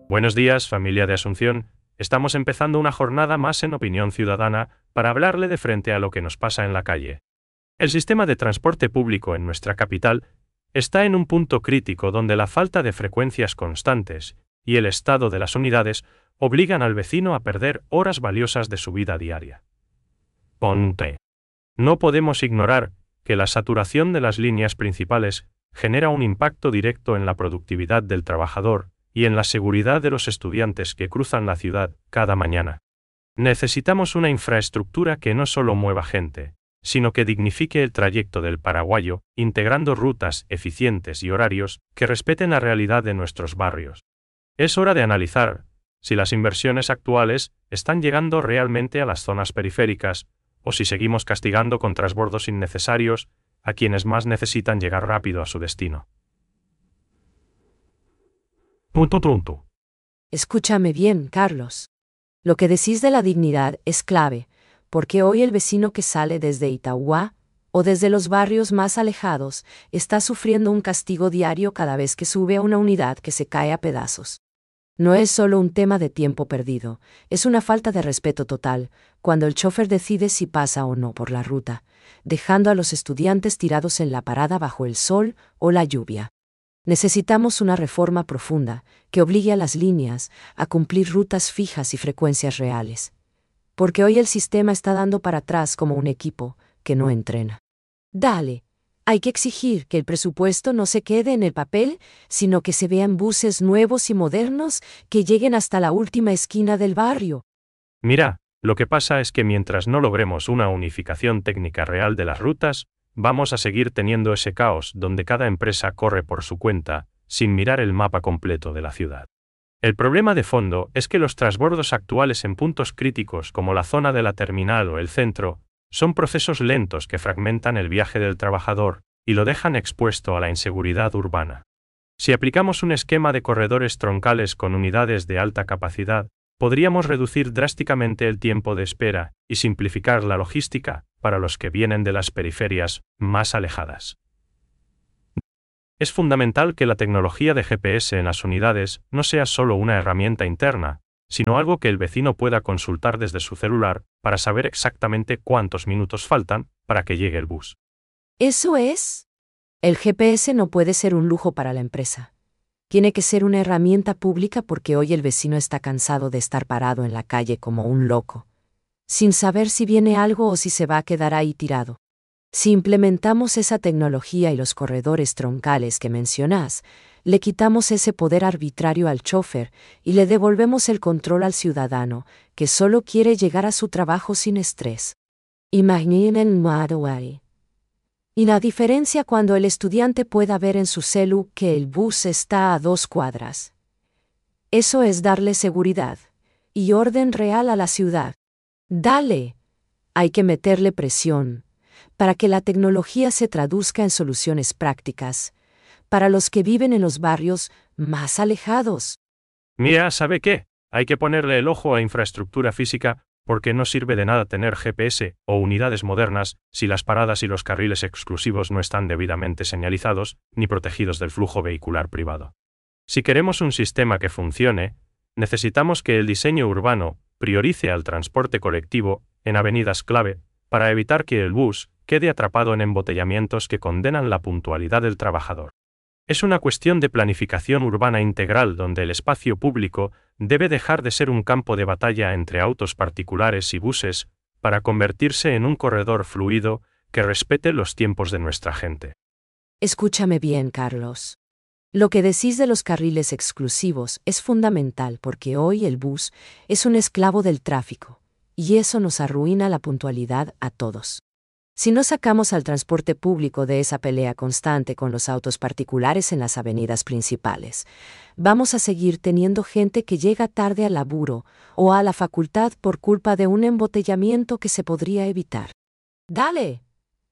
Buenos días, familia de Asunción. Estamos empezando una jornada más en Opinión Ciudadana para hablarle de frente a lo que nos pasa en la calle. El sistema de transporte público en nuestra capital está en un punto crítico donde la falta de frecuencias constantes y el estado de las unidades obligan al vecino a perder horas valiosas de su vida diaria. Ponte. No podemos ignorar que la saturación de las líneas principales genera un impacto directo en la productividad del trabajador y en la seguridad de los estudiantes que cruzan la ciudad cada mañana. Necesitamos una infraestructura que no solo mueva gente, sino que dignifique el trayecto del paraguayo, integrando rutas eficientes y horarios que respeten la realidad de nuestros barrios. Es hora de analizar si las inversiones actuales están llegando realmente a las zonas periféricas o si seguimos castigando con transbordos innecesarios a quienes más necesitan llegar rápido a su destino. Punto. Escúchame bien, Carlos. Lo que decís de la dignidad es clave, porque hoy el vecino que sale desde Itauguá o desde los barrios más alejados está sufriendo un castigo diario cada vez que sube a una unidad que se cae a pedazos. No es solo un tema de tiempo perdido, es una falta de respeto total, cuando el chofer decide si pasa o no por la ruta, dejando a los estudiantes tirados en la parada bajo el sol o la lluvia. Necesitamos una reforma profunda que obligue a las líneas a cumplir rutas fijas y frecuencias reales. Porque hoy el sistema está dando para atrás como un equipo que no entrena. Dale. Hay que exigir que el presupuesto no se quede en el papel, sino que se vean buses nuevos y modernos que lleguen hasta la última esquina del barrio. Mira, lo que pasa es que mientras no logremos una unificación técnica real de las rutas, vamos a seguir teniendo ese caos donde cada empresa corre por su cuenta, sin mirar el mapa completo de la ciudad. El problema de fondo es que los transbordos actuales en puntos críticos como la zona de la terminal o el centro, son procesos lentos que fragmentan el viaje del trabajador y lo dejan expuesto a la inseguridad urbana. Si aplicamos un esquema de corredores troncales con unidades de alta capacidad, podríamos reducir drásticamente el tiempo de espera y simplificar la logística para los que vienen de las periferias más alejadas. Es fundamental que la tecnología de GPS en las unidades no sea solo una herramienta interna, sino algo que el vecino pueda consultar desde su celular para saber exactamente cuántos minutos faltan para que llegue el bus. ¿Eso es? El GPS no puede ser un lujo para la empresa. Tiene que ser una herramienta pública porque hoy el vecino está cansado de estar parado en la calle como un loco, sin saber si viene algo o si se va a quedar ahí tirado. Si implementamos esa tecnología y los corredores troncales que mencionás, le quitamos ese poder arbitrario al chofer y le devolvemos el control al ciudadano, que solo quiere llegar a su trabajo sin estrés. Imaginen ahí. Y la diferencia cuando el estudiante pueda ver en su celu que el bus está a 2 cuadras. Eso es darle seguridad y orden real a la ciudad. Dale. Hay que meterle presión para que la tecnología se traduzca en soluciones prácticas para los que viven en los barrios más alejados. Mira, ¿sabe qué? Hay que ponerle el ojo a infraestructura física, porque no sirve de nada tener GPS o unidades modernas si las paradas y los carriles exclusivos no están debidamente señalizados ni protegidos del flujo vehicular privado. Si queremos un sistema que funcione, necesitamos que el diseño urbano priorice al transporte colectivo en avenidas clave para evitar que el bus quede atrapado en embotellamientos que condenan la puntualidad del trabajador. Es una cuestión de planificación urbana integral donde el espacio público debe dejar de ser un campo de batalla entre autos particulares y buses para convertirse en un corredor fluido que respete los tiempos de nuestra gente. Escúchame bien, Carlos. Lo que decís de los carriles exclusivos es fundamental porque hoy el bus es un esclavo del tráfico, y eso nos arruina la puntualidad a todos. Si no sacamos al transporte público de esa pelea constante con los autos particulares en las avenidas principales, vamos a seguir teniendo gente que llega tarde al laburo o a la facultad por culpa de un embotellamiento que se podría evitar. ¡Dale!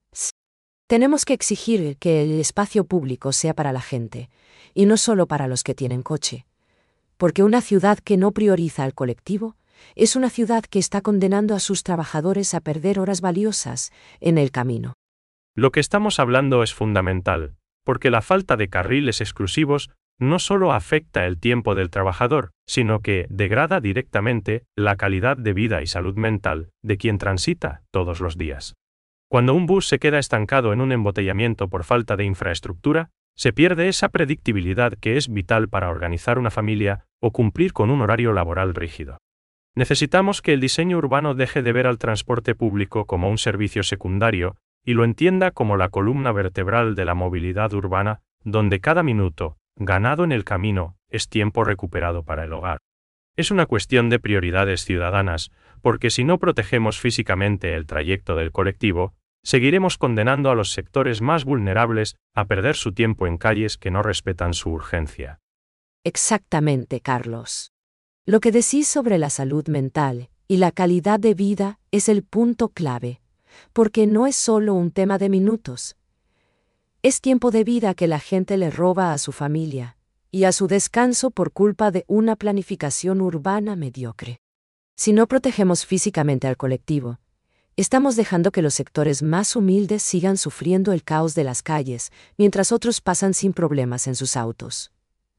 Tenemos que exigir que el espacio público sea para la gente, y no solo para los que tienen coche. Porque una ciudad que no prioriza al colectivo es una ciudad que está condenando a sus trabajadores a perder horas valiosas en el camino. Lo que estamos hablando es fundamental, porque la falta de carriles exclusivos no solo afecta el tiempo del trabajador, sino que degrada directamente la calidad de vida y salud mental de quien transita todos los días. Cuando un bus se queda estancado en un embotellamiento por falta de infraestructura, se pierde esa predictibilidad que es vital para organizar una familia o cumplir con un horario laboral rígido. Necesitamos que el diseño urbano deje de ver al transporte público como un servicio secundario y lo entienda como la columna vertebral de la movilidad urbana, donde cada minuto ganado en el camino es tiempo recuperado para el hogar. Es una cuestión de prioridades ciudadanas, porque si no protegemos físicamente el trayecto del colectivo, seguiremos condenando a los sectores más vulnerables a perder su tiempo en calles que no respetan su urgencia. Exactamente, Carlos. Lo que decís sobre la salud mental y la calidad de vida es el punto clave, porque no es solo un tema de minutos. Es tiempo de vida que la gente le roba a su familia y a su descanso por culpa de una planificación urbana mediocre. Si no protegemos físicamente al colectivo, estamos dejando que los sectores más humildes sigan sufriendo el caos de las calles, mientras otros pasan sin problemas en sus autos.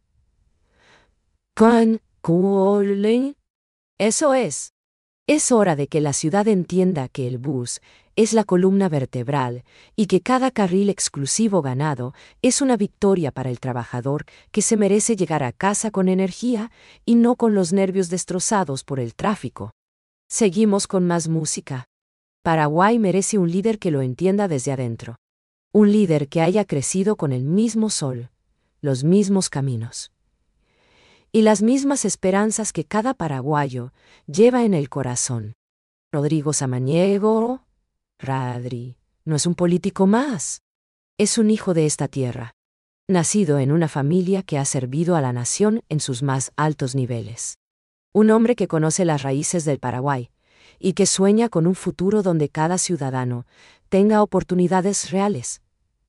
Eso es. Es hora de que la ciudad entienda que el bus es la columna vertebral y que cada carril exclusivo ganado es una victoria para el trabajador que se merece llegar a casa con energía y no con los nervios destrozados por el tráfico. Seguimos con más música. Paraguay merece un líder que lo entienda desde adentro. Un líder que haya crecido con el mismo sol, los mismos caminos y las mismas esperanzas que cada paraguayo lleva en el corazón. Rodrigo Samaniego, Radri, no es un político más. Es un hijo de esta tierra, nacido en una familia que ha servido a la nación en sus más altos niveles. Un hombre que conoce las raíces del Paraguay y que sueña con un futuro donde cada ciudadano tenga oportunidades reales.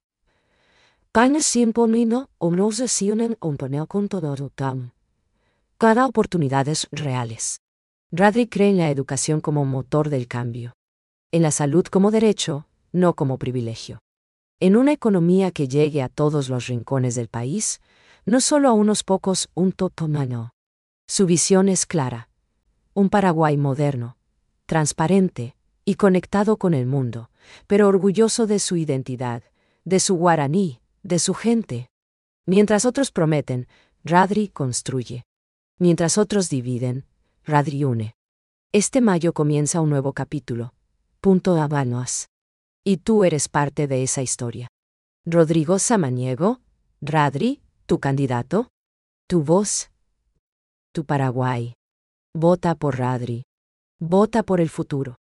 Cada oportunidades reales. Radri cree en la educación como motor del cambio. En la salud como derecho, no como privilegio. En una economía que llegue a todos los rincones del país, no solo a unos pocos, un totomano. Su visión es clara. Un Paraguay moderno, transparente y conectado con el mundo, pero orgulloso de su identidad, de su guaraní, de su gente. Mientras otros prometen, Radri construye. Mientras otros dividen, Radri une. Este mayo comienza un nuevo capítulo. Punto Habanos. Y tú eres parte de esa historia. Rodrigo Samaniego, Radri, tu candidato, tu voz, tu Paraguay. Vota por Radri. Vota por el futuro.